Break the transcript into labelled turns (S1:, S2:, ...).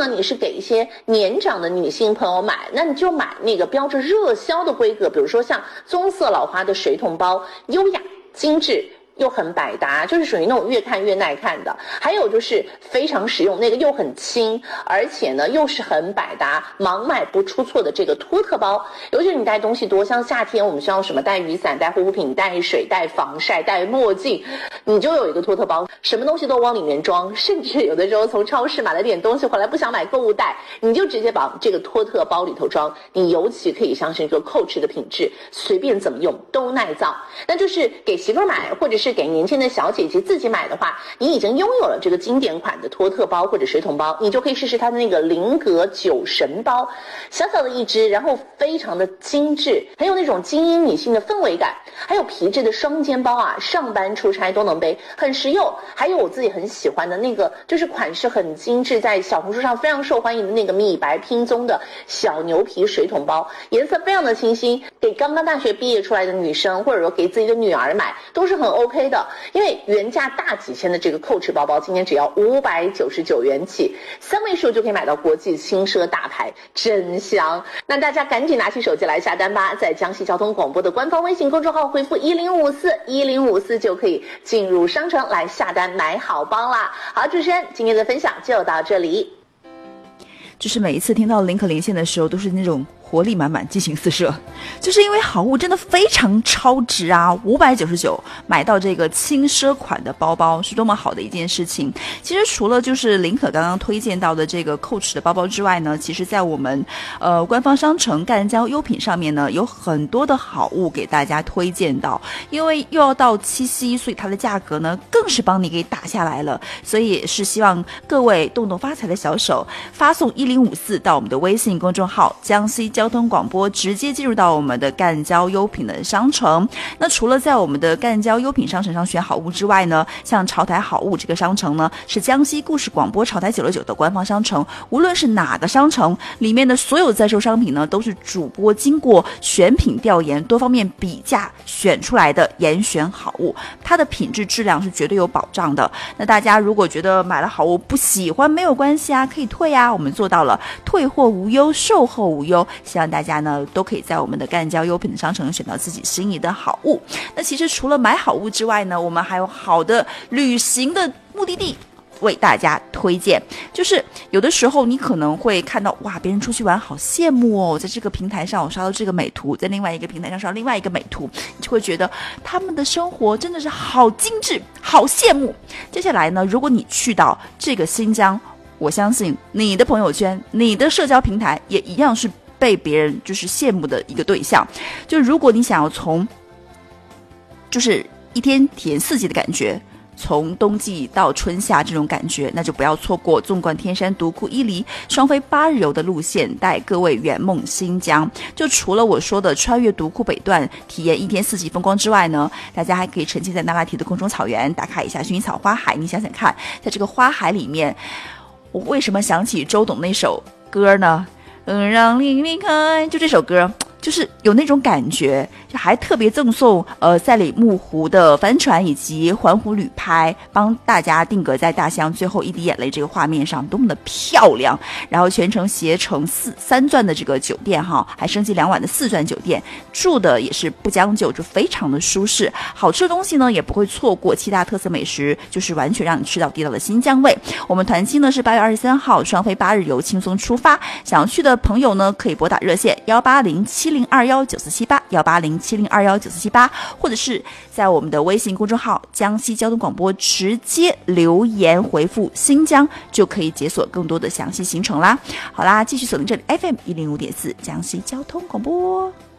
S1: 呢你是给一些年长的女性朋友买，那你就买那个标着热销的规格，比如说像棕色老花的水桶包，优雅精致又很百搭，就是属于那种越看越耐看的。还有就是非常实用，那个又很轻，而且呢又是很百搭，盲买不出错的这个托特包。尤其是你带东西多，像夏天我们需要什么带雨伞、带护肤品、带水、带防晒、带墨镜，你就有一个托特包，什么东西都往里面装。甚至有的时候从超市买了点东西回来不想买购物袋，你就直接把这个托特包里头装。你尤其可以相信这个Coach的品质，随便怎么用都耐造。那就是给媳妇买，或者是给年轻的小姐姐自己买的话，你已经拥有了这个经典款的托特包或者水桶包，你就可以试试它的那个菱格酒神包，小小的一只，然后非常的精致，很有那种精英女性的氛围感。还有皮质的双肩包啊，上班出差都能背，很实用。还有我自己很喜欢的那个，就是款式很精致，在小红书上非常受欢迎的那个米白拼棕的小牛皮水桶包，颜色非常的清新，给刚刚大学毕业出来的女生，或者说给自己的女儿买都是很 OK 的。因为原价大几千的这个Coach包包，今天只要599元起，3位数就可以买到国际轻奢大牌，真香。那大家赶紧拿起手机来下单吧，在江西交通广播的官方微信公众号回复1054就可以进入商城来下单买好包啦。好，主持人今天的分享就到这里。
S2: 就是每一次听到林可连线的时候，都是那种活力满满，激情四射，就是因为好物真的非常超值啊！599买到这个轻奢款的包包是多么好的一件事情。其实除了就是林可刚刚推荐到的这个 Coach 的包包之外呢，其实在我们官方商城赣江优品上面呢，有很多的好物给大家推荐到。因为又要到七夕，所以它的价格呢更是帮你给打下来了。所以也是希望各位动动发财的小手，发送1054到我们的微信公众号江西交通广播，直接进入到我们的赣交优品的商城。那除了在我们的赣交优品商城上选好物之外呢，像潮台好物这个商城呢，是江西故事广播潮台969的官方商城。无论是哪个商城里面的所有在售商品呢，都是主播经过选品调研、多方面比价选出来的严选好物，它的品质质量是绝对有保障的。那大家如果觉得买了好物不喜欢没有关系啊，可以退啊，我们做到了退货无忧、售后无忧。希望大家呢都可以在我们的赣交优品的商城选到自己心仪的好物。那其实除了买好物之外呢，我们还有好的旅行的目的地为大家推荐。就是有的时候你可能会看到，哇，别人出去玩好羡慕哦，在这个平台上我刷到这个美图，在另外一个平台上刷到另外一个美图，你就会觉得他们的生活真的是好精致，好羡慕。接下来呢，如果你去到这个新疆，我相信你的朋友圈、你的社交平台也一样是被别人就是羡慕的一个对象。就如果你想要从就是一天体验4季的感觉，从冬季到春夏这种感觉，那就不要错过纵贯天山独库伊犁双飞8日游的路线，带各位圆梦新疆。就除了我说的穿越独库北段体验一天4季风光之外呢，大家还可以沉浸在那拉提的空中草原，打卡一下薰衣草花海。你想想看，在这个花海里面，我为什么想起周董那首歌呢？让你离开，就这首歌就是有那种感觉，就还特别赠送赛里木湖的帆船以及环湖旅拍，帮大家定格在大象最后一滴眼泪这个画面上，多么的漂亮。然后全程携程3钻的这个酒店哈，还升级2晚的4钻酒店，住的也是不将就，就非常的舒适。好吃的东西呢也不会错过，7大特色美食就是完全让你吃到地道的新疆味。我们团期呢是8月23号双飞8日游轻松出发，想要去的朋友呢可以拨打热线18070219478，18070219478，或者是在我们的微信公众号江西交通广播直接留言回复新疆，就可以解锁更多的详细行程啦。好啦，继续锁定这里 FM105.4江西交通广播。